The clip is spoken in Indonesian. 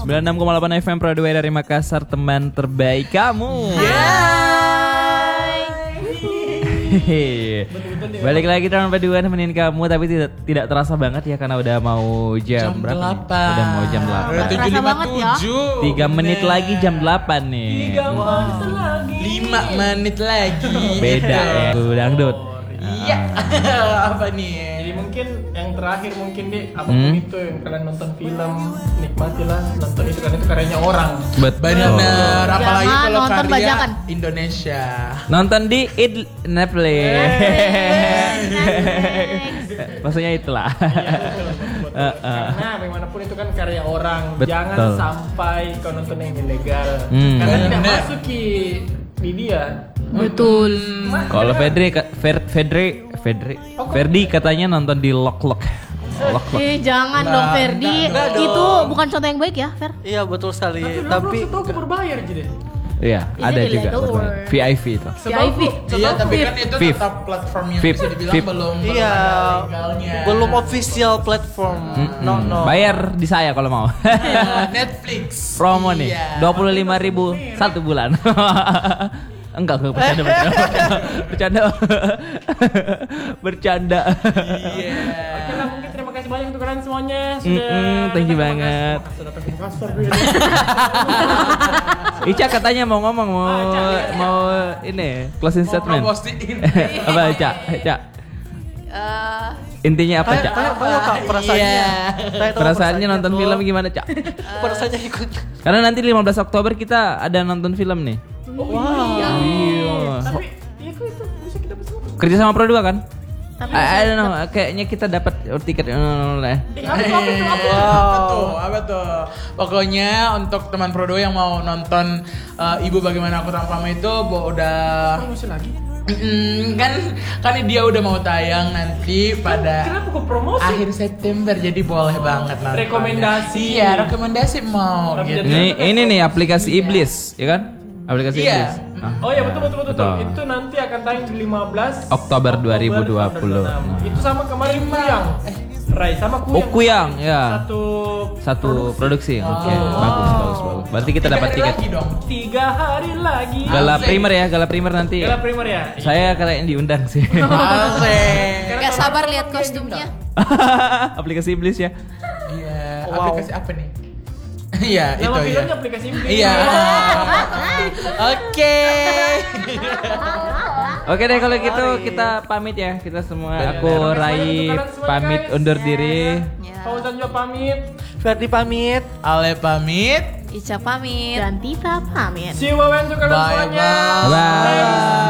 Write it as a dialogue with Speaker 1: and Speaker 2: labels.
Speaker 1: 96,8 FM Broadway dari Makassar, teman terbaik kamu. Balik lagi dalam paduan nemenin kamu, tapi tidak terasa banget ya karena udah mau jam berapa?
Speaker 2: 8.
Speaker 1: Udah mau jam 8. 3 menit lagi jam 8 nih.
Speaker 2: 5 menit lagi.
Speaker 1: Beda ya, dangdut.
Speaker 2: Iya. Apa nih?
Speaker 3: Jadi mungkin yang terakhir mungkin deh, apapun itu yang kalian nonton film, nikmatilah nonton itu kan itu karyanya orang.
Speaker 2: Benar, apalagi
Speaker 4: Jangan
Speaker 2: kalau
Speaker 4: nonton
Speaker 2: karya
Speaker 4: bajakan.
Speaker 2: Indonesia.
Speaker 1: Nonton di Netflix. Maksudnya itulah.
Speaker 3: Karena bagaimanapun itu kan karya orang.
Speaker 1: Betul.
Speaker 3: Jangan sampai kau nonton yang ilegal. Karena tidak
Speaker 2: Benar.
Speaker 3: masuk di dia.
Speaker 4: Betul.
Speaker 1: Kalau Ferdi katanya nonton di Lock.
Speaker 4: Jangan dong Ferdi.
Speaker 5: enggak dong.
Speaker 4: Itu bukan contoh yang baik ya, Fer.
Speaker 5: Iya betul sekali.
Speaker 3: Tapi
Speaker 5: Tapi
Speaker 3: aku berbayar jadi.
Speaker 1: Iya,
Speaker 4: Ini
Speaker 1: ada
Speaker 4: di
Speaker 1: juga
Speaker 4: legal
Speaker 1: berbayar.
Speaker 4: or-
Speaker 1: VIP itu.
Speaker 4: VIP.
Speaker 2: Iya, tapi kan itu
Speaker 1: Fif.
Speaker 2: tetap platform yang
Speaker 1: Fif.
Speaker 2: bisa dibilang
Speaker 1: Fif.
Speaker 2: belum
Speaker 5: iya
Speaker 2: ada legalnya.
Speaker 5: belum official platform. No.
Speaker 1: Bayar di saya kalau mau.
Speaker 2: Netflix.
Speaker 1: Promo nih,
Speaker 2: Iya.
Speaker 1: 25.000 1 bulan. Enggak bercanda. Bercanda.
Speaker 2: Iya.
Speaker 3: Oke lah, mungkin terima kasih banyak untuk kalian semuanya sudah.
Speaker 1: Thank you banget.
Speaker 3: Sudah datang ke Makassar gue.
Speaker 1: Ica katanya mau ngomong, mau ini closing statement.
Speaker 2: Promosiin.
Speaker 1: Apa Ica? Intinya apa, Cak?
Speaker 5: Tanya Kak perasaannya.
Speaker 2: Iya.
Speaker 5: Tanya tahu
Speaker 1: Perasaannya nonton
Speaker 5: tuh.
Speaker 1: film gimana, Cak?
Speaker 5: Perasaannya ikut.
Speaker 1: Karena nanti 15 Oktober kita ada nonton film nih. Iya.
Speaker 3: Tapi itu bisa kita pesan.
Speaker 1: Kerja sama Pro 2 kan?
Speaker 4: Tapi
Speaker 1: I don't know, kayaknya kita dapat tiket.
Speaker 2: Apa tuh? Pokoknya untuk teman Prodo yang mau nonton Ibu Bagaimana Aku Tanpa Pamit itu udah
Speaker 3: Promosi lagi.
Speaker 2: kan dia udah mau tayang nanti pada
Speaker 3: Kenapa kok promosi?
Speaker 2: akhir September, jadi boleh banget nonton.
Speaker 3: Rekomendasi.
Speaker 2: Iya, rekomendasi mau
Speaker 3: Tapi
Speaker 2: gitu.
Speaker 1: Ini nih aplikasi iblis, ya kan? Aplikasi
Speaker 2: Iya.
Speaker 1: iblis. Ah.
Speaker 3: Oh ya betul.
Speaker 1: Betul.
Speaker 3: Itu nanti akan tayang di 15
Speaker 1: Oktober 2020.
Speaker 3: Itu sama kemarin Kuyang. Rai sama Kuyang.
Speaker 1: Oh, Kuyang, ya.
Speaker 3: Satu
Speaker 1: Satu produksi. Oke, bagus. Berarti kita dapat tiket.
Speaker 2: Lagi dong.
Speaker 3: 3 hari lagi.
Speaker 1: Gala primer nanti.
Speaker 3: Gala primer ya.
Speaker 1: Saya kayaknya diundang sih.
Speaker 2: Asik.
Speaker 4: Gak sabar lihat kostumnya.
Speaker 1: Aplikasi iblis ya.
Speaker 2: Iya,
Speaker 5: Wow.
Speaker 2: aplikasi apa nih? Iya, itu
Speaker 3: Nama
Speaker 2: ya.
Speaker 3: filmnya aplikasi Iblis.
Speaker 2: Iya. Oke.
Speaker 1: Oke deh kalau gitu kita pamit ya. Kita semua
Speaker 2: Bener.
Speaker 1: aku Rai pamit undur diri.
Speaker 3: Fauzan juga pamit.
Speaker 5: Ferdi pamit.
Speaker 2: Ale pamit.
Speaker 4: Ica pamit. Dan Tita pamit.
Speaker 3: See you Wawen untuk kalian
Speaker 2: Bye
Speaker 3: semuanya.
Speaker 2: bye.
Speaker 1: Bye.